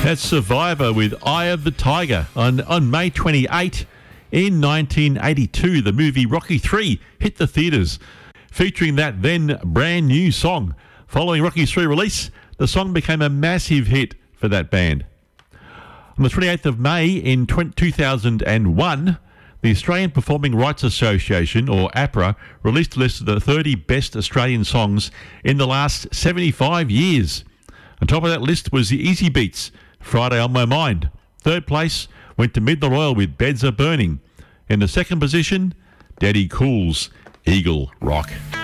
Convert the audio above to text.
That's Survivor with Eye of the Tiger. On May 28 in 1982, the movie Rocky III hit the theatres, featuring that then brand new song. Following Rocky III release, the song became a massive hit for that band. On the 28th of May in 2001, the Australian Performing Rights Association, or APRA, released a list of the 30 best Australian songs in the last 75 years. On top of that list was the Easy Beats, Friday on My Mind. Third place went to Midland Royal with Beds Are Burning. In the second position, Daddy Cool's Eagle Rock.